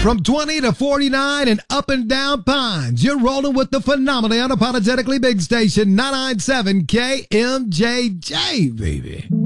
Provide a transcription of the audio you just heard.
From 20 to 49 and up and down Pines, you're rolling with the phenomenally unapologetically big station 997 KMJJ, baby.